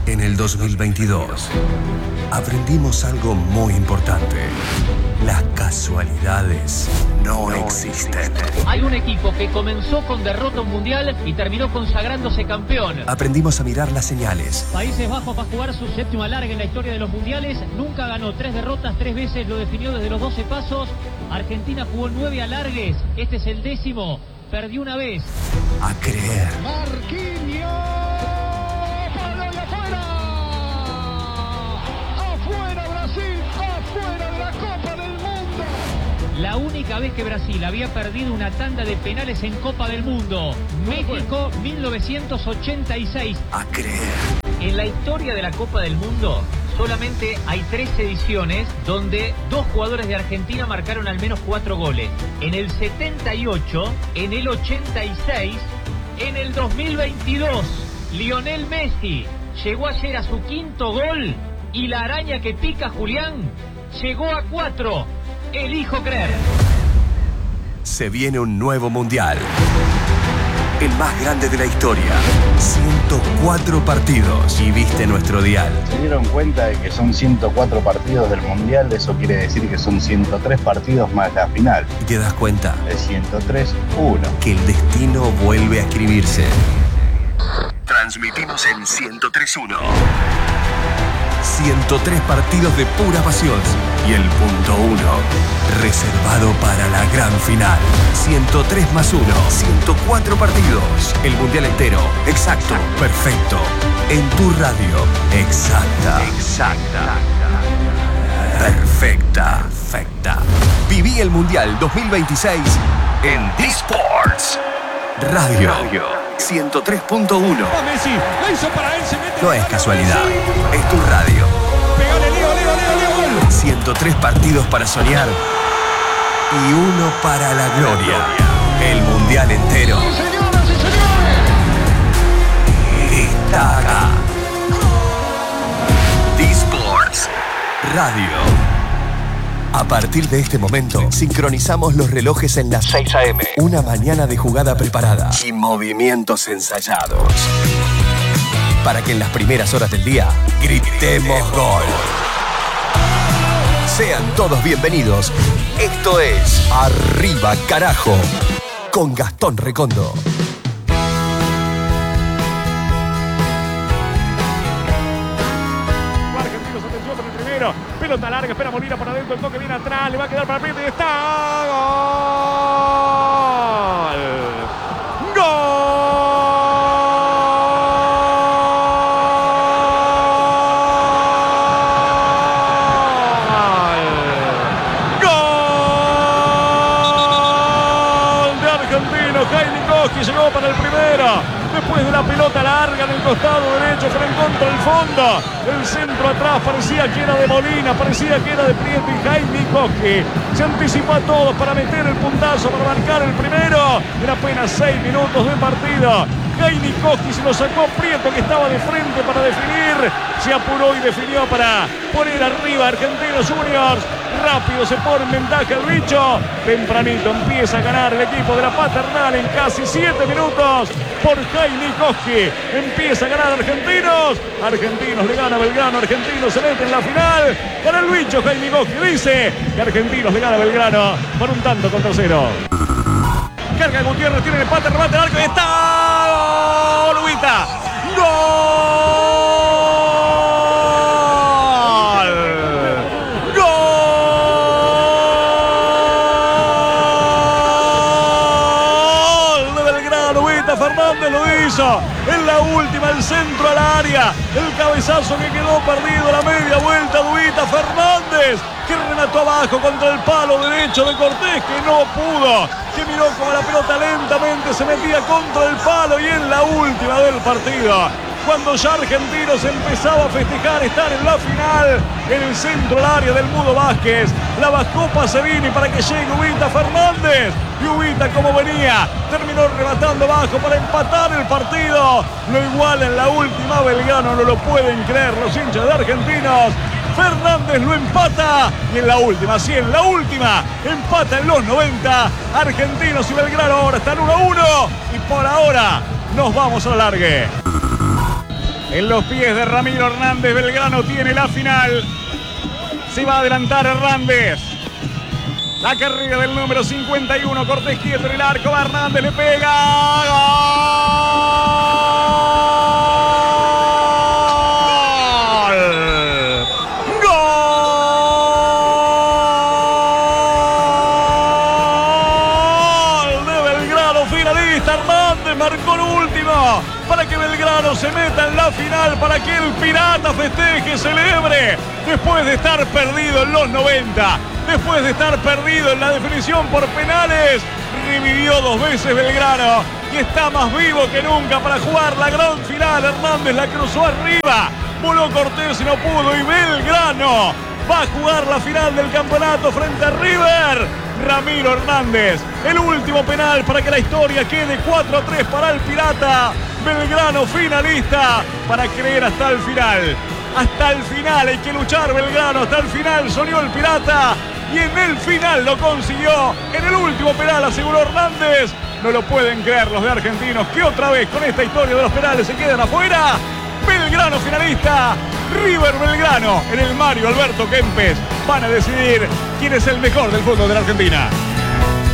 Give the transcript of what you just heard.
En el 2022 aprendimos algo muy importante. Las casualidades no existen. Hay un equipo que comenzó con derrota mundial y terminó consagrándose campeón. Aprendimos a mirar las señales. Países Bajos va a jugar su séptimo alargue en la historia de los mundiales. Nunca ganó 3 derrotas, 3 veces lo definió desde los 12 pasos. Argentina jugó 9 alargues. Este es el 10º. Perdió una vez. A creer. Marquinhos. ¡Afuera Brasil! ¡Afuera de la Copa del Mundo! La única vez que Brasil había perdido una tanda de penales en Copa del Mundo. México, 1986. A creer. En la historia de la Copa del Mundo solamente hay 3 ediciones donde 2 jugadores de Argentina marcaron al menos 4 goles. En el 78, en el 86, en el 2022. Lionel Messi llegó ayer a su 5º gol y la araña que pica Julián llegó a 4. Elijo creer. Se viene un nuevo mundial. El más grande de la historia. 104 partidos. Y viste nuestro dial. ¿Se dieron cuenta de que son 104 partidos del mundial? Eso quiere decir que son 103 partidos más la final. ¿Y te das cuenta? De 103-1. Que el destino vuelve a escribirse. Transmitimos en 103.1. 103 partidos de pura pasión. Y el punto 1, reservado para la gran final. 103 más 1, 104 partidos. El mundial entero, exacto, perfecto. En tu radio, exacta. Perfecta. Viví el mundial 2026 en D-Sports Radio 103.1. Messi, la hizo para él, se mete. No es casualidad, es tu radio. Pegale, Leo, gol. 103 partidos para soñar y 1 para la gloria. El mundial entero Señoras y señores. está acá. D-Sports Radio. A partir de este momento, sincronizamos los relojes en las 6 a.m. Una mañana de jugada preparada y movimientos ensayados. Para que en las primeras horas del día gritemos gol. Sean todos bienvenidos. Esto es Arriba Carajo con Gastón Recondo. Argentinos, atención con el primero. Pelota larga, espera Molina por adentro. El toque viene atrás, le va a quedar para Pietri y está. ¡Gol! Que llegó para el primero, después de la pelota larga en el costado derecho, frente contra el fondo, el centro atrás parecía que era de Molina, parecía que era de Prieto y Jaime Koski se anticipó a todos para meter el puntazo, para marcar el primero en apenas 6 minutos de partido. Jaime Koski se lo sacó, Prieto que estaba de frente para definir, se apuró y definió para poner arriba Argentinos Juniors. Rápido se pone en ventaja el bicho. Tempranito empieza a ganar el equipo de la Paternal en casi 7 minutos por Jaime Koski. Empieza a ganar Argentinos. Argentinos le gana a Belgrano. Argentinos se mete en la final. Para el bicho Jaime Koski dice que Argentinos le gana a Belgrano por un tanto contra 0. Carga Gutiérrez, tiene el empate, remate al arco y está. Lubita. ¡Gol! Fernández lo hizo en la última, el centro al área, el cabezazo que quedó perdido, la media vuelta, Dubita Fernández, que remató abajo contra el palo derecho de Cortés, que no pudo, que miró como la pelota lentamente se metía contra el palo, y en la última del partido, cuando ya Argentinos empezaba a festejar estar en la final, en el centro al área del Mudo Vázquez, la bajó Passerini para que llegue Ubita Fernández, y Ubita como venía, terminó rematando abajo para empatar el partido, lo iguala en la última, Belgrano no lo pueden creer los hinchas de Argentinos, Fernández lo empata, y en la última, sí, en la última, empata en los 90, Argentinos y Belgrano ahora están 1-1, y por ahora nos vamos al alargue. En los pies de Ramiro Hernández, Belgrano tiene la final. Se va a adelantar Hernández. La carrera del número 51, Cortés quieto en el arco, va Hernández, le pega. ¡Gol! ¡Gol! De Belgrano, finalista. Hernández marcó el último para que Belgrano se meta en la final, para que el Pirata festeje, celebre, después de estar perdido en los 90. Después de estar perdido en la definición por penales, revivió 2 veces Belgrano y está más vivo que nunca para jugar la gran final. Hernández la cruzó arriba, voló Cortés y no pudo, y Belgrano va a jugar la final del campeonato frente a River. Ramiro Hernández, el último penal para que la historia quede 4-3 para el Pirata. Belgrano finalista para creer hasta el final. Hasta el final hay que luchar Belgrano, hasta el final soñó el Pirata y en el final lo consiguió. En el último penal aseguró Hernández. No lo pueden creer los de Argentinos, que otra vez con esta historia de los penales se quedan afuera. Belgrano finalista, River Belgrano en el Mario Alberto Kempes. Van a decidir quién es el mejor del fútbol de la Argentina.